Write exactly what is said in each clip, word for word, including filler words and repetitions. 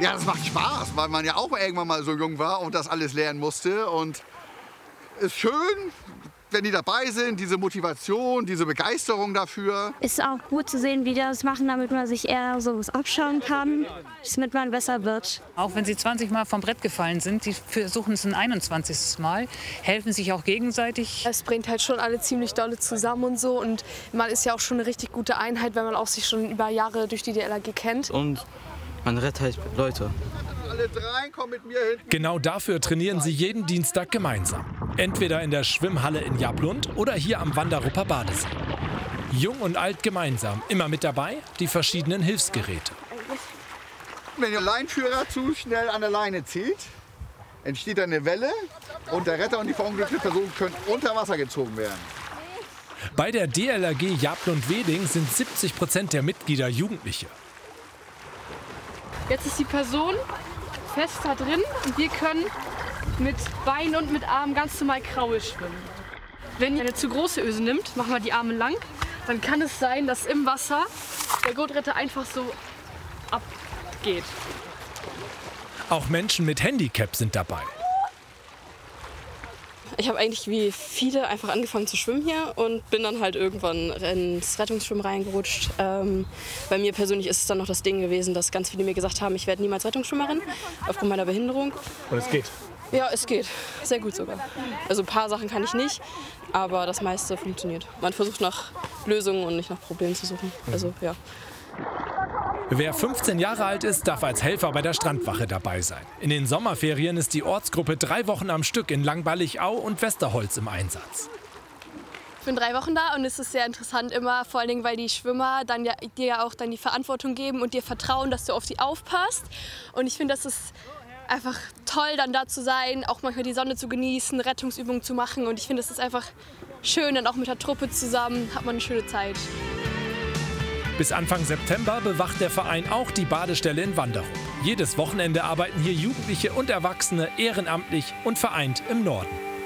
Ja, das macht Spaß, weil man ja auch irgendwann mal so jung war und das alles lernen musste. Und ist schön, wenn die dabei sind, diese Motivation, diese Begeisterung dafür. Ist auch gut zu sehen, wie die das machen, damit man sich eher sowas abschauen kann, damit man besser wird. Auch wenn sie zwanzig Mal vom Brett gefallen sind, die versuchen es ein einundzwanzigstes Mal, helfen sich auch gegenseitig. Es bringt halt schon alle ziemlich dolle zusammen und so. Und man ist ja auch schon eine richtig gute Einheit, wenn man auch sich schon über Jahre durch die D L R G kennt. Und man rettet halt Leute. Alle drei kommen mit mir hin. Genau dafür trainieren sie jeden Dienstag gemeinsam. Entweder in der Schwimmhalle in Jablund oder hier am Wanderrupper Badesee. Jung und alt gemeinsam, immer mit dabei die verschiedenen Hilfsgeräte. Wenn der Leinführer zu schnell an der Leine zieht, entsteht eine Welle und der Retter und die verunglückte Person können unter Wasser gezogen werden. Bei der D L R G Jablund-Weding sind siebzig Prozent der Mitglieder Jugendliche. Jetzt ist die Person fest da drin und wir können mit Beinen und mit Armen ganz normal Kraul schwimmen. Wenn ihr eine zu große Öse nimmt, machen wir die Arme lang, dann kann es sein, dass im Wasser der Gurtretter einfach so abgeht. Auch Menschen mit Handicap sind dabei. Ich habe eigentlich wie viele einfach angefangen zu schwimmen hier und bin dann halt irgendwann ins Rettungsschwimmen reingerutscht. Ähm, bei mir persönlich ist es dann noch das Ding gewesen, dass ganz viele mir gesagt haben, ich werde niemals Rettungsschwimmerin aufgrund meiner Behinderung. Und es geht? Ja, es geht. Sehr gut sogar. Also ein paar Sachen kann ich nicht, aber das meiste funktioniert. Man versucht nach Lösungen und nicht nach Problemen zu suchen. Also ja. Wer fünfzehn Jahre alt ist, darf als Helfer bei der Strandwache dabei sein. In den Sommerferien ist die Ortsgruppe drei Wochen am Stück in Langballigau und Westerholz im Einsatz. Ich bin drei Wochen da und es ist sehr interessant immer, vor allen Dingen, weil die Schwimmer dann ja, dir ja auch dann die Verantwortung geben und dir vertrauen, dass du auf sie aufpasst. Und ich finde, das ist einfach toll, dann da zu sein, auch manchmal die Sonne zu genießen, Rettungsübungen zu machen. Und ich finde, es ist einfach schön, dann auch mit der Truppe zusammen hat man eine schöne Zeit. Bis Anfang September bewacht der Verein auch die Badestelle in Wanderrup. Jedes Wochenende arbeiten hier Jugendliche und Erwachsene ehrenamtlich und vereint im Norden.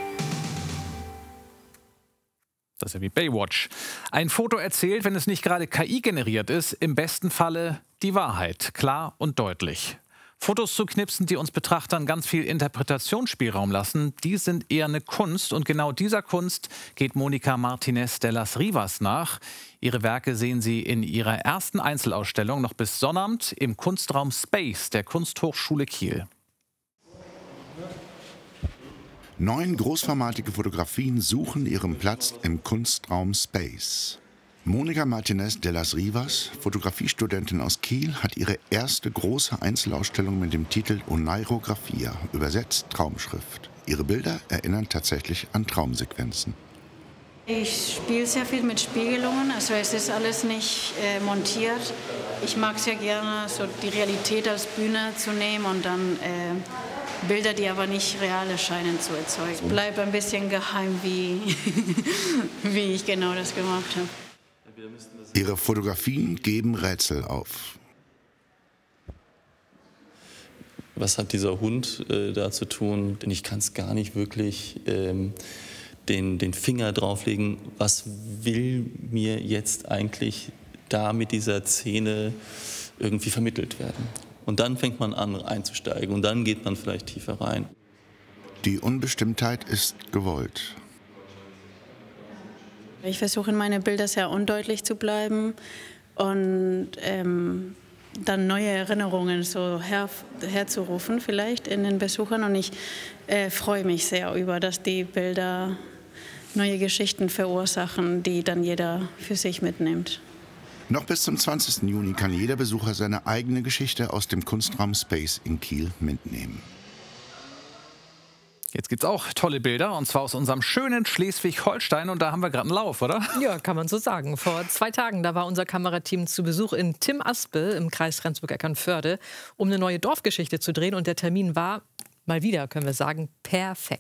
Das ist ja wie Baywatch. Ein Foto erzählt, wenn es nicht gerade K I generiert ist, im besten Falle die Wahrheit, klar und deutlich. Fotos zu knipsen, die uns Betrachtern ganz viel Interpretationsspielraum lassen, die sind eher eine Kunst. Und genau dieser Kunst geht Mónica Martínez de las Rivas nach. Ihre Werke sehen Sie in ihrer ersten Einzelausstellung noch bis Sonnabend im Kunstraum Space der Kunsthochschule Kiel. Neun großformatige Fotografien suchen ihren Platz im Kunstraum Space. Mónica Martínez de las Rivas, Fotografiestudentin aus Kiel, hat ihre erste große Einzelausstellung mit dem Titel Oneirografia, übersetzt Traumschrift. Ihre Bilder erinnern tatsächlich an Traumsequenzen. Ich spiele sehr viel mit Spiegelungen, also es ist alles nicht äh, montiert. Ich mag sehr gerne, so die Realität als Bühne zu nehmen und dann äh, Bilder, die aber nicht real erscheinen, zu erzeugen. Es bleibt ein bisschen geheim, wie, wie ich genau das gemacht habe. Ihre Fotografien geben Rätsel auf. Was hat dieser Hund äh, da zu tun? Denn ich kann es gar nicht wirklich ähm, den, den Finger drauflegen. Was will mir jetzt eigentlich da mit dieser Szene irgendwie vermittelt werden? Und dann fängt man an einzusteigen und dann geht man vielleicht tiefer rein. Die Unbestimmtheit ist gewollt. Ich versuche in meine Bilder sehr undeutlich zu bleiben und ähm, dann neue Erinnerungen so her, herzurufen vielleicht in den Besuchern. Und ich äh, freue mich sehr über, dass die Bilder neue Geschichten verursachen, die dann jeder für sich mitnimmt. Noch bis zum zwanzigsten Juni kann jeder Besucher seine eigene Geschichte aus dem Kunstraum Space in Kiel mitnehmen. Jetzt gibt es auch tolle Bilder, und zwar aus unserem schönen Schleswig-Holstein. Und da haben wir gerade einen Lauf, oder? Ja, kann man so sagen. Vor zwei Tagen, da war unser Kamerateam zu Besuch in Timaspel im Kreis Rendsburg-Eckernförde, um eine neue Dorfgeschichte zu drehen. Und der Termin war, mal wieder, können wir sagen, perfekt.